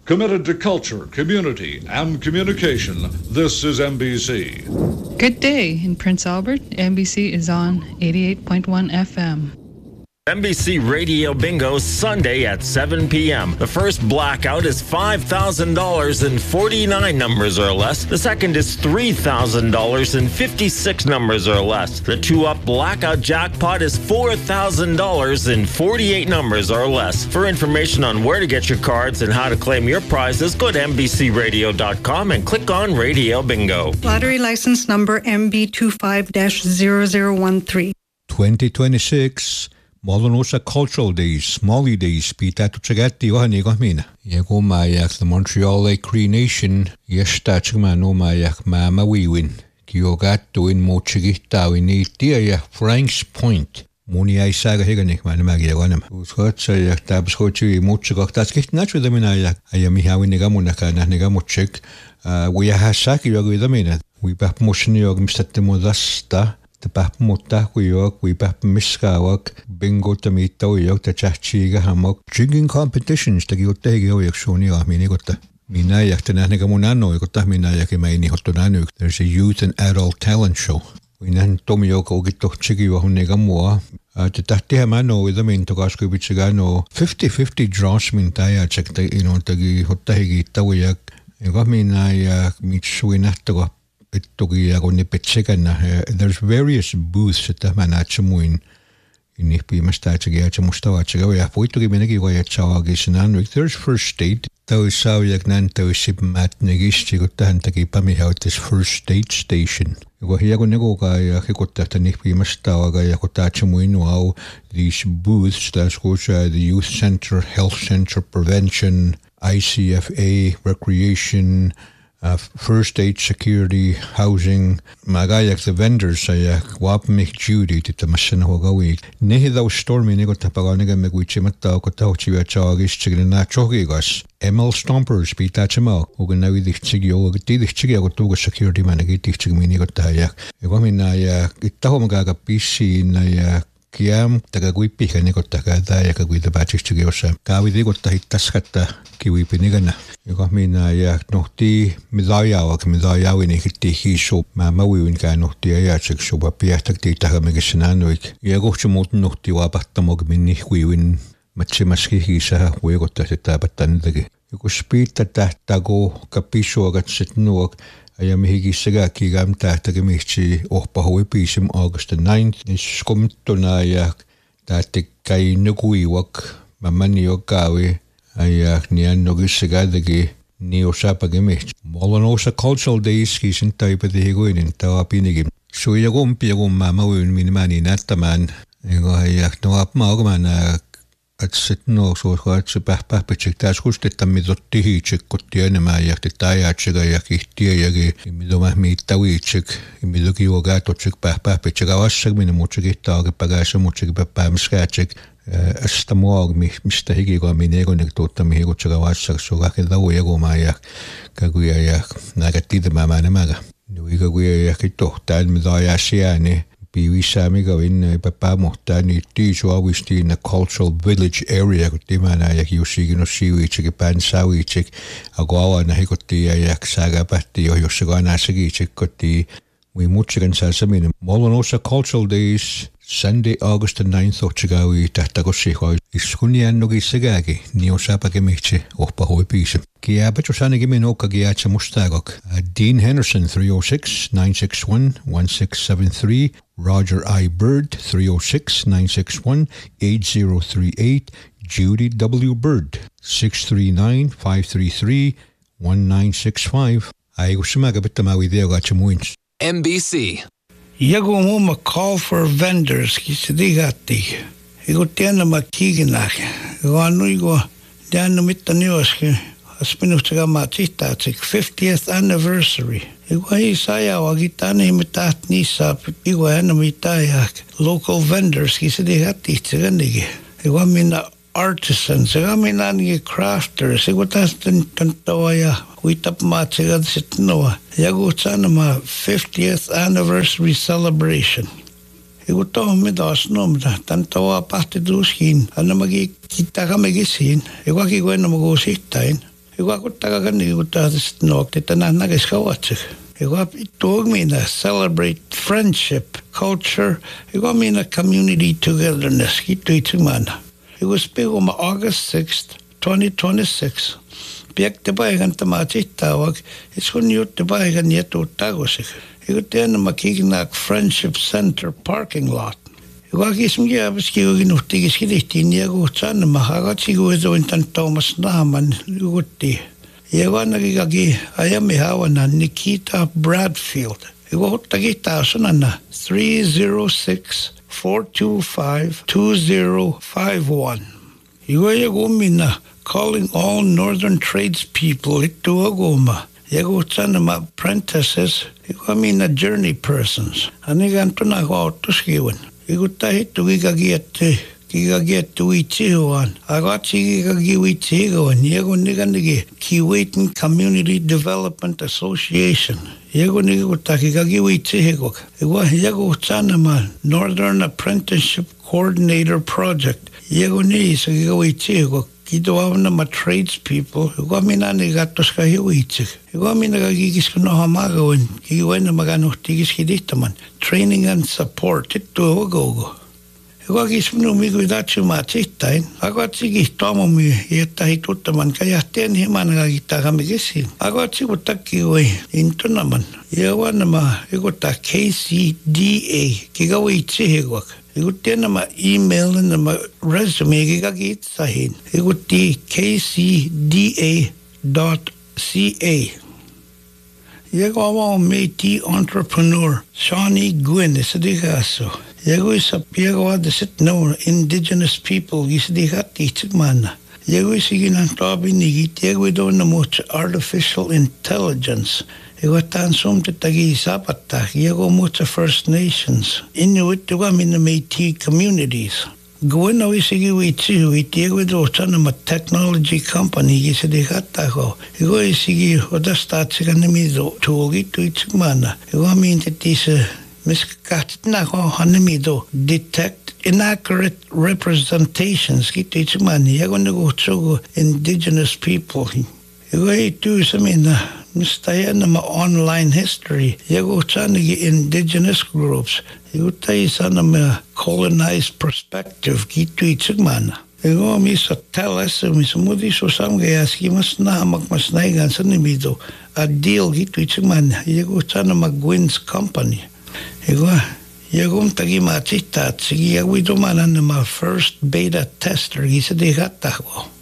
Committed to culture, community, and communication, this is NBC. Good day in Prince Albert. NBC is on 88.1 FM. NBC Radio Bingo Sunday at 7 p.m. The first blackout is $5,000 in 49 numbers or less. The second is $3,000 in 56 numbers or less. The two-up blackout jackpot is $4,000 in 48 numbers or less. For information on where to get your cards and how to claim your prizes, go to NBCRadio.com and click on Radio Bingo. Lottery license number MB25-0013. 2026 Molonosa Cultural Days, Smalley Days, Pitato Chagati, Ohanigomina. Yago Mayak, the Montreal Lake Cree Nation, Yestachmano Mayak, Mama Wewin, Kyogato in Mochigita, in Etia, Franks Point. Moni I saga Higanik, Manamagiaganam, whose hurts a tabs hochi, Mochigok, that's getting natural the Minayak. I am Mihawi Negamunaka, Negamuchik. We are Hasaki with the Mina. We bap Moshniog, Mr. Timodasta. The pap mutta kuyok, we pap miskawak, bingo tamita uyok, the chachiga hamok, drinking competitions, the giotegio yakshoni or minigota. Minayak Tanagamunano, Gota Minayak Maini Hotonanu. There's a youth and adult talent show. We nan Tomioko Gito Chigi or Negamoa. The Tatiamano with the main Togasco Bichigano 50-50 draws mintaya check the the Hotagi Tawayak. You got me Nayak Mitsuinatago. There's various booths at the Manachamuin in Nipi Mastachaga, Mustawachaga, Poitogi Chawagis. There's First State, Tau Sawiak Nanto Ship Mat Negistantaki Pamihout this First State station. You go here, Negoga, Hikota Nipi Mastawaga, Yakotachamuin, wow, these booths, that's the Youth Center, Health Center, Prevention, ICFA, Recreation, First aid, security, housing, magayak the vendors sayak wap make duty to the machine hogawi. Nehi daw stormy nego tapagoniga megwichimata ko tauchi chagis chigna chogigas. ML Stompers pitachama uganawi dichigyo dichigyo to security managi dichigmini got tayak. Egomina itahomagaga PC na Kiam tagagwipi nego tagada yakagwi the batch chigyosa. Kawi digot tahitasata kiwi pinigana. Mina yak nohti midayawak midayawin ikiti so mama win ka nohti ayachik so papiatak ti tagamegsinanoik. Yagochumot nohti wabatamog minni win machimaski sa wegota tabatandagi. Yukuspita tago kapiso agat sitnuok ayamihigisiga kigam tatagamichi ohpahowi pisim August 9th is skumtonayak tatikay nuguiwak mamaniyogawi Ayak nian nogisigadi ni osapagimich. Molonosa Cultural Days kisin type of the higuin in Tawapinigim. So yagum piagum mama win minimani nataman. Ayak no up magman at sit no so hard to papapichik tas gustet midotti chikotianema yak the tayachiga yakihtia yagi imidoma mitawichik imidoki ogato chik papapichagawasak minimuchigita pagasha muchig papamskachik. Astamog Mr. Higigo Minego Nectota Migo Chagawasak, so Gakida Wego Mayak, Kaguyak, Nagatida Mamanamaga. Nuiga Yakito, Tad Midayashiani, Piwi Samigo in Papa Mohtani, teach always in a cultural village area, Dimanayak, Yoshigino Shiwi, Chikipan Sawi, Chik, Agawa, Nahikoti, Ayak, Saga Patti, or Yoshigana Sagi, Chikoti, we Muchigan Salsamin, Molonosa Cultural Days. Sunday, August 9th, Ochagawi, Tatagoshi, Iskunian Nogisagagi, Neosapagamichi, Opahoe Pisum. Kiabachosanigimin Giacha Mustagok. Dean Henderson, 306-961-1673. Roger I. Bird, 306-961-8038. Judy W. Bird, 639-533-1965. Aigusimagabitamawi Deogachamuins. NBC. Yago moma call for vendors kisidigati. Igo tiana makiginach. Igo anuigo diano mitanios aspinuchaga matita 50th anniversary. Igo hisaya wagitani mitat nisa igo anamitayak. Local vendors kisidigati tsiganigi. Igo mina artisans, igo mina ni crafters. Igo tastin tantawaya. We tap matchigad sitnoa. Yago ma 50th anniversary celebration. Igo to midas nomda. Tantawa pati duskin. Ana magi kita kamigisin. Igo kigo na magositain. Iwa ko tagagani ko tas nok te tanan nagaskawatse. Iwa itog mina celebrate friendship, culture. Iwa mina community togetherness. Kito itumana. It was big on August 6th, 2026. Piak te baigan tamati tawag. It's when you te baigan yeto tagosik. Iwa te na makikinak Friendship Center parking lot. Iwa kismgi abaski ko ginuhtigis kiliti niya ko sana mahagat siguro intan Thomas naman luguti. Iwa nagigagi ayami hawa na Nikita Bradfield. Iwa hutagita sunana 306-425-2051. Iwa yagumina calling all northern tradespeople ito aguma. Yago sana ma apprentices. Iwa mina journey persons. Aniganto na ako autoskiwan. Iku tahi tu gigagiat tu ichihuan. Agati gigagiwichihuan. Yego niganigi Kiwitan Community Development Association. Yego nigu taki gigagiwichihigok. Iwa yego chanama Northern Apprenticeship Coordinator Project. Yego ni sa gigawichihigok. Kito na ma tradespeople. Iwa minani gatos kahiwichig. Iwa minagagigis ko no hamagawin. Kiwa na maganuhtigis kiditaman. Training and support. Ito agogo. Iwa gismino migo idachu machitain. Agwa chigi tomo mi yetahi tutaman. Kaya ten himan nagagita kami gisin. Agwa chigo takiwe. Into naman. Iwa nama igota KCDA. Kigawi chihigwak. Iguti nama email nama resume gigagit sahin. Iguti kcda.ca. Yego awa Métis entrepreneur Shawnee Gwynn isadigaso. Yego isa yego adasit no indigenous people isidigati chigmana. Yego isiginan tabi nigit yego do na much artificial intelligence. Iwa tansum te tagi sapata, yego mucha First Nations. Inuit iwa mina Métis communities. Gawin isigi wichihu yego do chana ma technology company isidihata ko. Iwa isigi odastachika nimido tuogi tu ichimana. Iwa minti tisa miskatit na ko hanimido detect inaccurate representations kito ichimana. Yego naguchogo indigenous people. Iwa itu samina mistaya nama online history. Yego chanigi indigenous groups. Yego tayo sana ma colonized perspective kito ichigmana. Yego misa telas misa mudi so samgayaski mas na magmasnaigan sa nimido a deal kito ichigmana. Yego sana Gwyn's company. Yego tagi machita sige yego idomana nama first beta tester gisadigata ko.